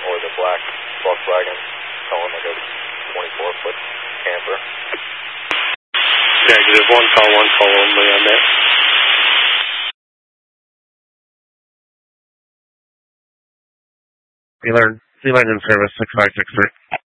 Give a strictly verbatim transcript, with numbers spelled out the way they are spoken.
or the black Volkswagen, calling like a twenty-four foot camper. Negative, one call, one call only on that. Sea Line in service, six five six three.